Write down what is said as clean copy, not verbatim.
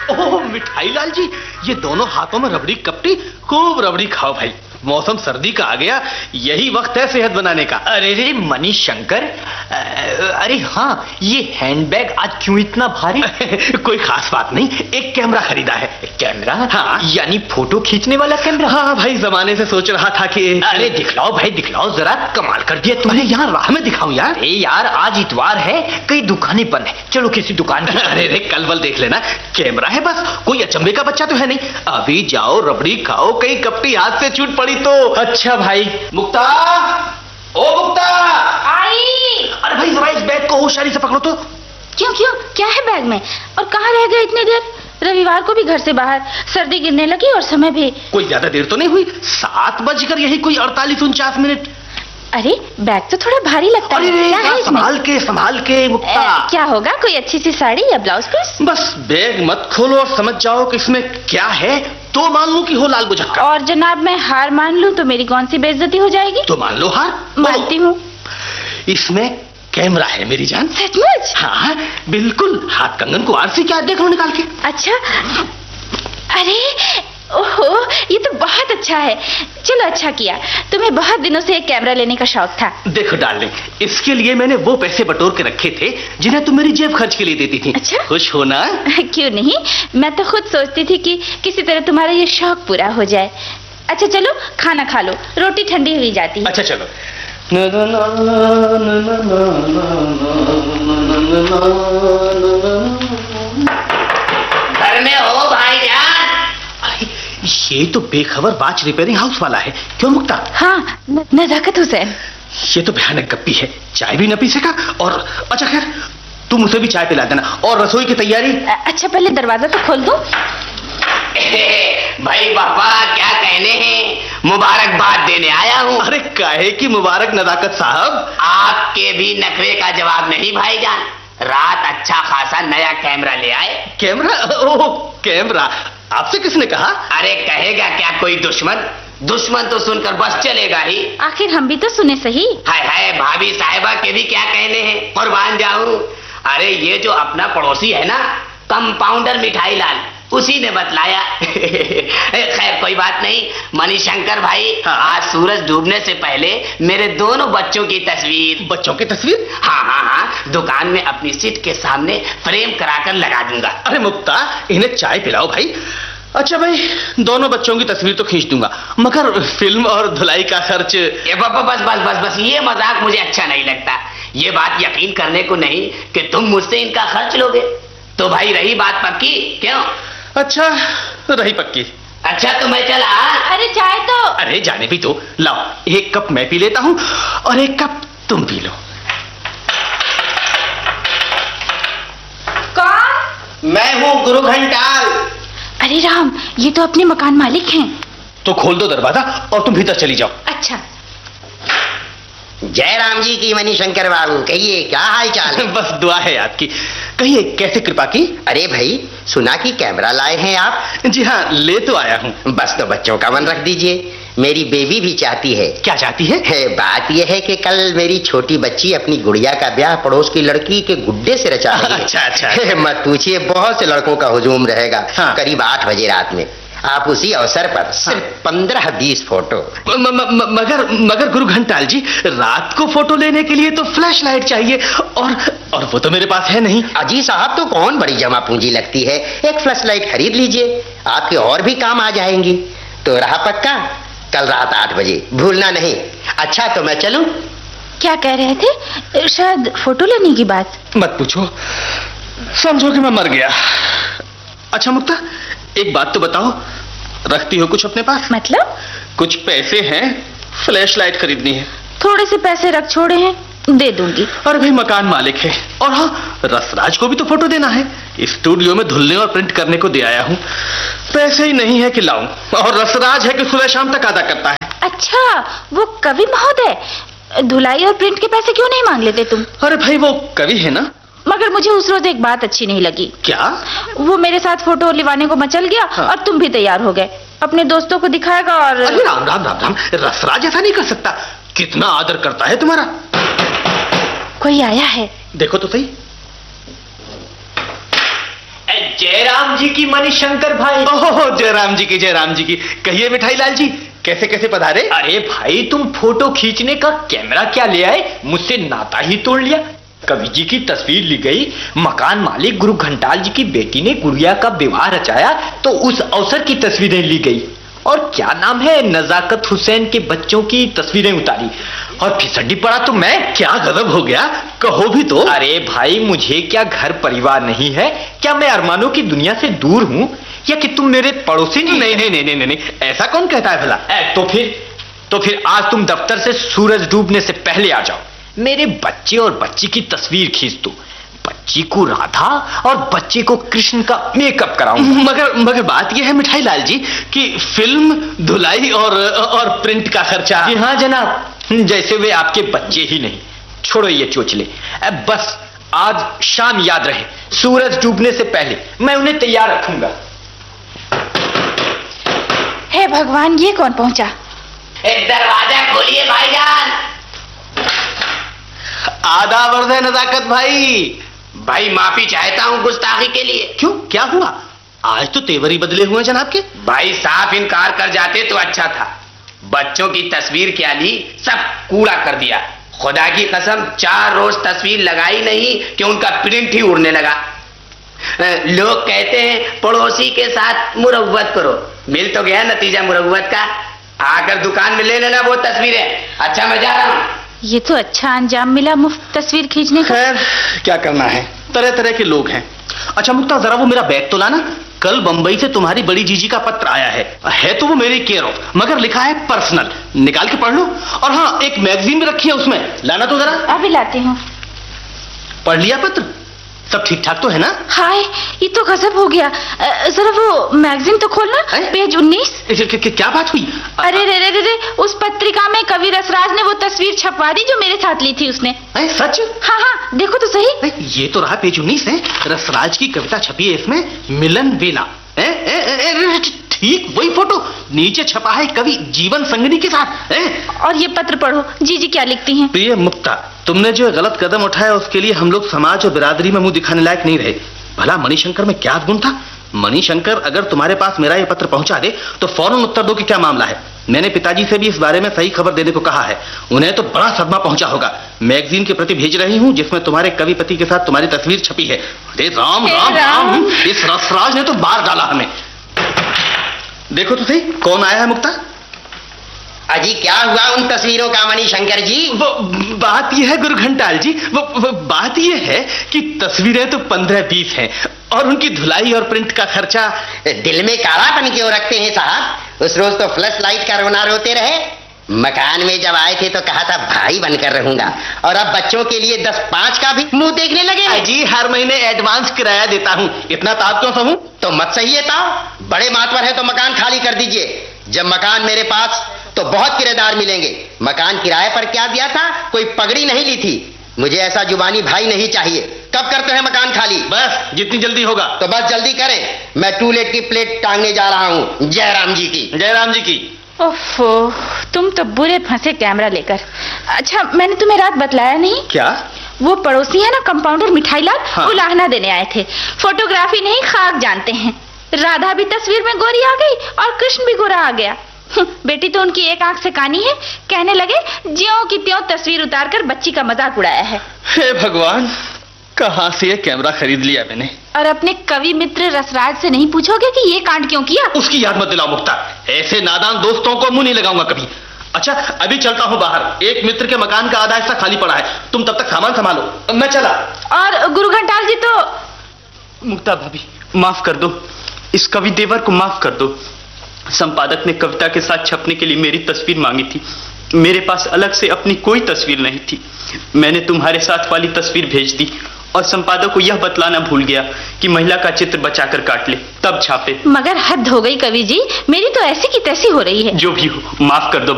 ओह मिठाई लाल जी, ये दोनों हाथों में रबड़ी कपटी, खूब रबड़ी खाओ भाई। मौसम सर्दी का आ गया, यही वक्त है सेहत बनाने का। अरे रे मनीष शंकर, अरे हाँ, ये हैंडबैग आज क्यों इतना भारी? कोई खास बात नहीं, एक कैमरा खरीदा है। कैमरा? हाँ, यानी फोटो खींचने वाला कैमरा? हाँ भाई, जमाने से सोच रहा था कि अरे दिखलाओ भाई दिखलाओ, जरा कमाल कर दिया तुमने। यहाँ राह में दिखाऊं यार? अरे यार आज इतवार है, कई दुकानें बंद है, चलो किसी दुकान की। अरे रे कल बल देख लेना, कैमरा है बस, कोई अचंभे का बच्चा तो है नहीं। अभी जाओ रबड़ी खाओ, कहीं कपटी हाथ से छूट पड़ी तो। अच्छा भाई। मुक्ता, ओ मुक्ता, आई। अरे भाई जरा इस बैग को होशियारी से पकड़ो तो। क्यों क्यों, क्या है बैग में और कहाँ रह गए इतनी देर? रविवार को भी घर से बाहर, सर्दी गिरने लगी और समय भी। कोई ज्यादा देर तो नहीं हुई, 7 बजकर यही कोई 48-49 अरे बैग तो थोड़ा भारी लगता है, क्या है इसमें? संभाल के मुक्ता। क्या होगा, कोई अच्छी सी साड़ी या ब्लाउज पीस? बस बैग मत खोलो और समझ जाओ कि इसमें क्या है, तो मान लूं कि हो लाल बुझक्का। और जनाब मैं हार मान लूं तो मेरी कौन सी बेइज्जती हो जाएगी? तो मान लो हार। मानती हूँ। इसमें कैमरा है मेरी जान। सचमुच? हाँ बिल्कुल, हाथ कंगन को आरसी क्या देख लो निकाल के। अच्छा, अरे ओहो, ये तो बहुत अच्छा है। चलो अच्छा किया, तुम्हें बहुत दिनों से एक कैमरा लेने का शौक था। देखो डार्लिंग, इसके लिए मैंने वो पैसे बटोर के रखे थे जिन्हें तुम मेरी जेब खर्च के लिए देती थी। अच्छा? खुश हो ना? क्यों नहीं, मैं तो खुद सोचती थी कि किसी तरह तुम्हारा ये शौक पूरा हो जाए। अच्छा चलो खाना खा लो, रोटी ठंडी हुई जाती है। अच्छा चलो। घर में हो भाईजान? ये तो बेखबर बाच रिपेयरिंग हाउस वाला है। क्यों मुक्ता? हाँ, नजाकत हुसैन। ये तो भयानक गप्पी है, चाय भी न पी सका। और अच्छा खैर, तुम उसे भी चाय पिला देना। और रसोई की तैयारी? अच्छा पहले दरवाजा तो खोल दो। भाई बापा क्या कहने हैं, मुबारकबाद देने आया हूँ। अरे काहे की मुबारक नदाकत साहब? आपके भी नखरे का जवाब नहीं भाईजान। रात अच्छा खासा नया कैमरा ले आए। कैमरा? ओह कैमरा, आपसे किसने कहा? अरे कहेगा क्या कोई दुश्मन? दुश्मन तो सुनकर बस चलेगा ही। आखिर हम भी तो सुने सही। हाय हाय, भाभी साहिबा के भी क्या कहने हैं, कुर्बान जाऊं। अरे ये जो अपना पड़ोसी है ना, कंपाउंडर मिठाई लाल, उसी ने बतलाया। खैर कोई बात नहीं, मनीष शंकर भाई। हाँ। आज सूरज डूबने से पहले मेरे दोनों बच्चों की तस्वीर। बच्चों की तस्वीर? हाँ हाँ हाँ, दुकान में अपनी सीट के सामने फ्रेम कराकर लगा दूंगा। अरे मुक्ता, इन्हें चाय पिलाओ भाई। अच्छा भाई, दोनों बच्चों की तस्वीर तो खींच दूंगा, मगर फिल्म और धुलाई का खर्च? बस बस बस बस, ये मजाक मुझे अच्छा नहीं लगता। ये बात यकीन करने को नहीं कि तुम मुझसे इनका खर्च लोगे। तो भाई रही बात पक्की? क्यों? अच्छा रही पक्की। अच्छा तो मैं चला। अरे चाय तो। अरे जाने भी तो, लाओ एक कप मैं पी लेता हूँ और एक कप तुम पी लो। कौन? मैं हूँ गुरु घंटाल। अरे राम, ये तो अपने मकान मालिक हैं। तो खोल दो दरवाजा और तुम भीतर चली जाओ। अच्छा। जय राम जी की मनीष शंकर बाबू, कहिए क्या हाल चाल है? बस दुआ है आपकी। कहिए कैसे कृपा की? अरे भाई सुना कि कैमरा लाए हैं आप? जी हाँ, ले तो आया हूँ। बस तो बच्चों का मन रख दीजिए, मेरी बेबी भी चाहती है। क्या चाहती है? बात यह है कि कल मेरी छोटी बच्ची अपनी गुड़िया का ब्याह पड़ोस की लड़की के गुड्डे से रचा रही है। अच्छा। मत पूछिए, बहुत से लड़कों का हुजूम रहेगा। हाँ। करीब 8 बजे रात में। आप उसी अवसर पर सिर्फ 15-20 फोटो। मगर गुरु घंटाल जी, रात को फोटो लेने के लिए तो फ्लैश लाइट चाहिए और वो तो मेरे पास है नहीं। अजी साहब, तो कौन बड़ी जमा पूंजी लगती है, एक फ्लैश लाइट खरीद लीजिए, आपके और भी काम आ जाएंगी। तो रहा पक्का, कल रात 8 बजे, भूलना नहीं। अच्छा तो मैं चलूं? क्या कह रहे थे? शायद फोटो लेने की बात। मत पूछो, समझो कि मैं मर गया। अच्छा मुक्ता, एक बात तो बताओ, रखती हो कुछ अपने पास? मतलब? कुछ पैसे हैं, फ्लैश लाइट खरीदनी है। थोड़े से पैसे रख छोड़े हैं, दे दूंगी। अरे भाई मकान मालिक है, और हाँ रसराज को भी तो फोटो देना है, स्टूडियो में धुलने और प्रिंट करने को दे आया हूँ। पैसे ही नहीं है कि लाऊं, और रसराज है कि सुबह शाम तक अदा करता है। अच्छा, वो कवि महोदय, धुलाई और प्रिंट के पैसे क्यों नहीं मांग लेते तुम? अरे भाई वो कवि है ना। मगर मुझे उस रोज एक बात अच्छी नहीं लगी। क्या? वो मेरे साथ फोटो लिवाने को मचल गया। हाँ। और तुम भी तैयार हो गए, अपने दोस्तों को दिखाएगा और। अरे राम राम राम राम, रसराज ऐसा नहीं कर सकता, कितना आदर करता है तुम्हारा। कोई आया है, देखो तो सही। जयराम जी की मणिशंकर भाई। ओहो, जयराम जी की। कहिए मिठाई लाल जी, कैसे कैसे पधारे? अरे भाई, तुम फोटो खींचने का कैमरा क्या ले आए? मुझसे नाता ही तोड़ लिया। कवि जी की तस्वीर ली गई, मकान मालिक गुरु घंटाल जी की बेटी ने गुड़िया का विवाह रचाया तो उस अवसर की तस्वीरें ली गई, और क्या नाम है, नजाकत हुसैन के बच्चों की तस्वीरें उतारी, और फिसड्डी पड़ा तो मैं। क्या गजब हो गया, कहो भी तो। अरे भाई, मुझे क्या घर परिवार नहीं है? क्या मैं अरमानों की दुनिया से दूर हूं, या कि तुम मेरे पड़ोसी नहीं, ऐसा कौन कहता है भला? तो फिर आज तुम दफ्तर से सूरज डूबने से पहले आ जाओ। मेरे बच्चे और बच्ची की तस्वीर खींच दो। बच्ची को राधा और बच्चे को कृष्ण का मेकअप कराऊंगा। मगर बात यह है मिठाई लाल जी कि फिल्म, धुलाई और प्रिंट का खर्चा। जी हाँ जनाब, जैसे वे आपके बच्चे ही नहीं। छोड़ो ये चोचले, बस आज शाम याद रहे, सूरज डूबने से पहले मैं उन्हें तैयार रखूंगा। हे भगवान, ये कौन पहुंचा? दरवाजा खोलिए भाईजान। आदाब अर्ज़ है नजाकत भाई। भाई माफी चाहता हूँ गुस्ताखी के लिए। क्यों, क्या हुआ? आज तो तेवर ही बदले हुए जनाब के। भाई साफ इनकार कर जाते तो अच्छा था। बच्चों की तस्वीर क्या ली, सब कूड़ा कर दिया। खुदा की कसम 4 रोज तस्वीर लगाई नहीं कि उनका प्रिंट ही उड़ने लगा। लोग कहते हैं पड़ोसी के साथ मुरव्वत करो, मिल तो गया नतीजा मुरव्वत का। आकर दुकान में ले लेना वो तस्वीरें। अच्छा, मैं जा रहा हूँ। ये तो अच्छा अंजाम मिला मुफ्त तस्वीर खींचने का। खैर, क्या करना है, तरह तरह के लोग हैं। अच्छा मुक्ता, जरा वो मेरा बैग तो लाना। कल बंबई से तुम्हारी बड़ी जीजी का पत्र आया है तो वो मेरी केयर ऑफ, मगर लिखा है पर्सनल। निकाल के पढ़ लो। और हाँ, एक मैगजीन भी रखी है उसमें, लाना तो जरा। अभी लाती हूँ। पढ़ लिया पत्र? सब ठीक ठाक तो है ना? हाय, ये तो गजब हो गया। जरा वो मैगजीन तो खोलना, पेज 19। क्या बात हुई? अरे रे, उस पत्रिका में कवि रसराज ने वो तस्वीर छपवा दी जो मेरे साथ ली थी उसने। सच? हाँ, देखो तो सही। ये तो रहा पेज 19 है, रसराज की कविता छपी है इसमें, मिलन वेला। ठीक वही फोटो, नीचे छपा है कवि जीवन संगनी के साथ। और ये पत्र पढ़ो, जीजी क्या लिखती हैं। प्रिय मुक्ता, तुमने जो गलत कदम उठाया उसके लिए हम लोग समाज और बिरादरी में मुंह दिखाने लायक नहीं रहे। भला मणिशंकर में क्या गुण था? मणिशंकर अगर तुम्हारे पास मेरा ये पत्र पहुंचा दे तो फौरन उत्तर दो कि क्या मामला है। मैंने पिताजी से भी इस बारे में सही खबर देने को कहा है, उन्हें तो बड़ा सदमा पहुंचा होगा। मैगजीन की प्रति भेज रही हूं जिसमें तुम्हारे कविपति के साथ तुम्हारी तस्वीर छपी है। अरे राम राम राम, इस रसराज ने तो बार डाला हमें। देखो तो सही, कौन आया है मुक्ता? अजी क्या हुआ उन तस्वीरों का मणिशंकर जी? वो बात यह है गुरु घंटाल जी, वो बात यह है कि तस्वीरें तो 15-20 हैं और उनकी धुलाई और प्रिंट का खर्चा। दिल में कालापन क्यों रखते हैं साहब? उस रोज तो फ्लैश लाइट का रोना रोते रहे। मकान में जब आए थे तो कहा था भाई बनकर रहूंगा, और अब बच्चों के लिए 10-5 का भी मुंह देखने लगे। जी हर महीने एडवांस किराया देता हूँ, इतना ताप क्यों सहूं? तो मत सही था, बड़े मातवर है तो मकान खाली कर दीजिए। जब मकान मेरे पास तो बहुत किराएदार मिलेंगे। मकान किराए पर क्या दिया था, कोई पगड़ी नहीं ली थी। मुझे ऐसा जुबानी भाई नहीं चाहिए। कब करते हैं मकान खाली? बस जितनी जल्दी होगा। तो बस जल्दी करें, मैं टूलेट की प्लेट टांगने जा रहा हूँ। जयराम जी की। जयराम जी की। ओफो, तुम तो बुरे फंसे कैमरा लेकर। अच्छा, मैंने तुम्हें रात बतलाया नहीं? क्या? वो पड़ोसी है ना कंपाउंडर मिठाई लाल, हाँ। वो लाहना देने आए थे। फोटोग्राफी नहीं, खाक जानते हैं। राधा भी तस्वीर में गोरी आ गई और कृष्ण भी गोरा आ गया। बेटी तो उनकी एक आंख से कानी है। कहने लगे ज्यों की त्यों तस्वीर उतारकर बच्ची का मजाक उड़ाया है। हे भगवान, कहां से ये कैमरा खरीद लिया मैंने। और अपने कवि मित्र रसराज से नहीं पूछोगे कि ये कांड क्यों किया? उसकी याद मत दिलाओ मुक्ता, ऐसे नादान दोस्तों को मुंह नहीं लगाऊंगा कभी। अच्छा, अभी चलता हूँ बाहर, एक मित्र के मकान का आधा हिस्सा खाली पड़ा है, तुम तब तक सामान संभालो, मैं चला। और गुरु घंटाल जी तो। मुक्ता भाभी, माफ कर दो, इस कवि देवर को माफ कर दो। संपादक ने कविता के साथ छपने के लिए मेरी तस्वीर मांगी थी। मेरे पास अलग से अपनी कोई तस्वीर नहीं थी। मैंने तुम्हारे साथ वाली तस्वीर भेज दी और संपादक को यह बतलाना भूल गया कि महिला का चित्र बचाकर काट ले, तब छापे। मगर हद हो गई कवि जी, मेरी तो ऐसी की तैसी हो रही है। जो भी हो, माफ कर दो